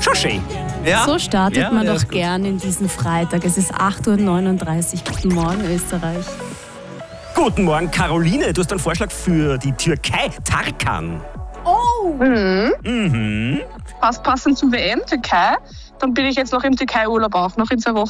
Schon schön. Ja? So startet man ja, doch ist gut. gern in diesen Freitag. Es ist 8.39 Uhr. Guten Morgen, Österreich. Guten Morgen, Caroline. Du hast einen Vorschlag für die Türkei. Tarkan. Passt passend zur WM, Türkei. Dann bin ich jetzt noch im Türkei-Urlaub auch, noch in 2 Wochen.